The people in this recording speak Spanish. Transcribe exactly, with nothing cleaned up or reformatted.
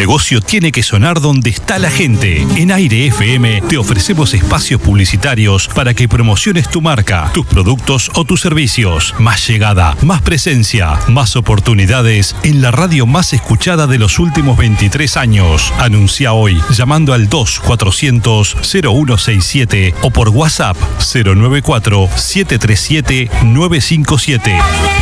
negocio tiene que sonar donde está la gente. En Aire F M te ofrecemos espacios publicitarios para que promociones tu marca, tus productos o tus servicios. Más llegada, más presencia, más oportunidades en la radio más escuchada de los últimos veintitrés años. Anuncia hoy llamando al dos cuatrocientos cero uno sesenta y siete o por WhatsApp cero nueve cuatro siete tres siete nueve cinco siete.